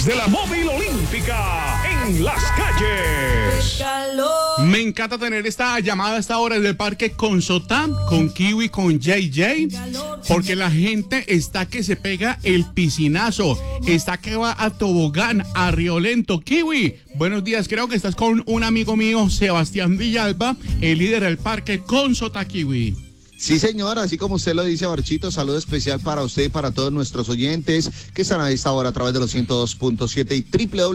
de la Móvil Olímpica en las calles. Me encanta tener esta llamada a esta hora desde el Parque Consotá, con Kiwi, con JJ, porque la gente está que se pega el piscinazo, está que va a tobogán, a Río Lento. Kiwi, buenos días, creo que estás con un amigo mío, Sebastián Villalba, el líder del Parque Consotá, Kiwi. Sí, señor, así como usted lo dice, Barchito, saludo especial para usted y para todos nuestros oyentes que están a esta hora a través de los 102.7 y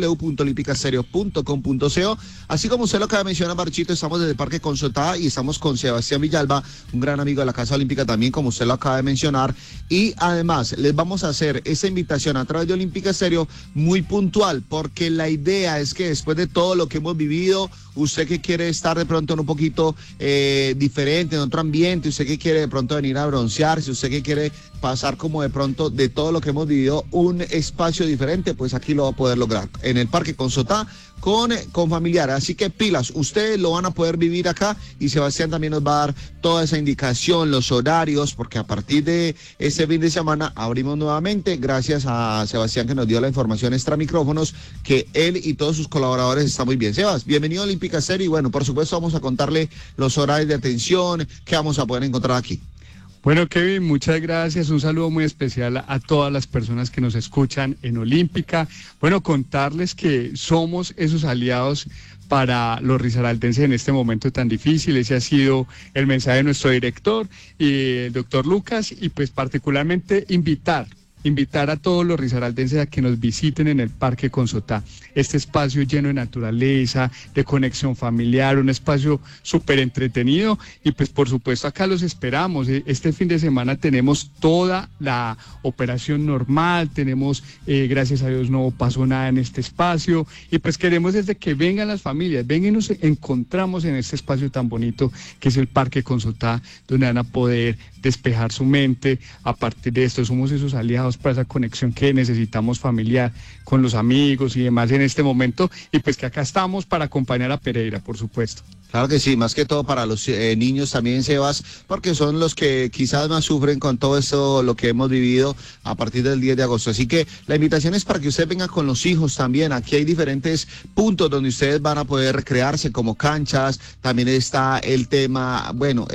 www.olimpicastereo.com.co. Así como usted lo acaba de mencionar, Barchito, estamos desde el Parque Consotá y estamos con Sebastián Villalba, un gran amigo de la Casa Olímpica también, como usted lo acaba de mencionar. Y además, les vamos a hacer esa invitación a través de Olímpica Estéreo muy puntual, porque la idea es que después de todo lo que hemos vivido, usted que quiere estar de pronto en un poquito diferente, en otro ambiente, usted que quiere de pronto venir a broncearse, usted que quiere pasar como de pronto de todo lo que hemos vivido un espacio diferente, pues aquí lo va a poder lograr en el Parque Consotá con familiares. Así que pilas, ustedes lo van a poder vivir acá y Sebastián también nos va a dar toda esa indicación, los horarios, porque a partir de este fin de semana abrimos nuevamente, gracias a Sebastián que nos dio la información extra micrófonos, que él y todos sus colaboradores están muy bien. Sebas, bienvenido a Olímpica Estéreo y bueno, por supuesto vamos a contarle los horarios de atención que vamos a poder encontrar aquí. Bueno, Kevin, muchas gracias. Un saludo muy especial a todas las personas que nos escuchan en Olímpica. Bueno, contarles que somos esos aliados para los risaraldenses en este momento tan difícil. Ese ha sido el mensaje de nuestro director, el doctor Lucas, y pues particularmente invitar a todos los risaraldenses a que nos visiten en el Parque Consotá. Este espacio lleno de naturaleza, de conexión familiar, un espacio súper entretenido y pues por supuesto acá los esperamos. Este fin de semana tenemos toda la operación normal, tenemos, gracias a Dios no pasó nada en este espacio y pues queremos desde que vengan las familias, vengan y nos encontramos en este espacio tan bonito que es el Parque Consotá, donde van a poder despejar su mente. A partir de esto somos esos aliados para esa conexión que necesitamos familiar con los amigos y demás en este momento y pues que acá estamos para acompañar a Pereira, por supuesto. Claro que sí, más que todo para los niños también, Sebas, porque son los que quizás más sufren con todo esto, lo que hemos vivido a partir del 10 de agosto. Así que la invitación es para que usted venga con los hijos también. Aquí hay diferentes puntos donde ustedes van a poder recrearse como canchas. También está el tema, bueno,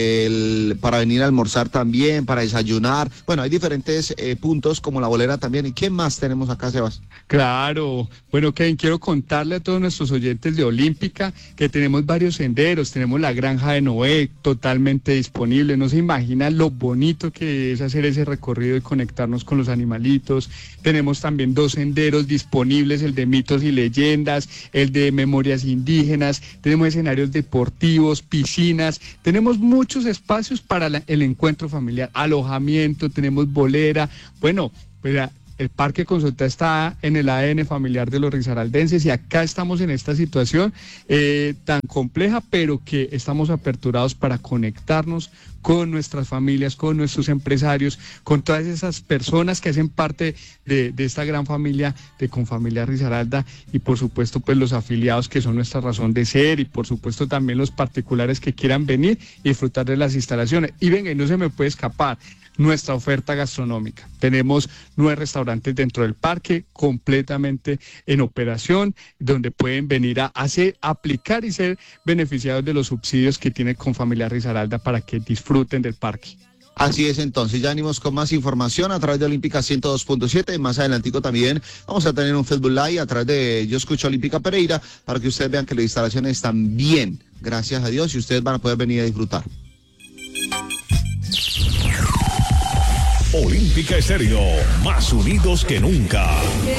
para venir a almorzar también, para desayunar. Bueno, hay diferentes puntos como la bolera también. ¿Y qué más tenemos acá, Sebas? Claro, bueno, Kevin, quiero contarle a todos nuestros oyentes de Olímpica que tenemos varios senderos, tenemos la Granja de Noé totalmente disponible, no se imagina lo bonito que es hacer ese recorrido y conectarnos con los animalitos. Tenemos también 2 senderos disponibles, el de mitos y leyendas, el de memorias indígenas, tenemos escenarios deportivos, piscinas, tenemos muchos espacios para el encuentro familiar, alojamiento, tenemos bolera, bueno, pues el Parque Consotá está en el ADN familiar de los risaraldenses y acá estamos en esta situación tan compleja, pero que estamos aperturados para conectarnos con nuestras familias, con nuestros empresarios, con todas esas personas que hacen parte de esta gran familia de Confamiliar Risaralda y por supuesto pues los afiliados que son nuestra razón de ser y por supuesto también los particulares que quieran venir y disfrutar de las instalaciones. Y venga, y no se me puede escapar nuestra oferta gastronómica. Tenemos 9 restaurantes dentro del parque completamente en operación, donde pueden venir a aplicar y ser beneficiados de los subsidios que tiene Confamiliar Risaralda para que disfruten del parque. Así es, entonces ya venimos con más información a través de Olímpica 102.7 y más adelantico también vamos a tener un Facebook Live a través de Yo Escucho Olímpica Pereira para que ustedes vean que las instalaciones están bien, gracias a Dios, y ustedes van a poder venir a disfrutar. Olímpica Estéreo, más unidos que nunca.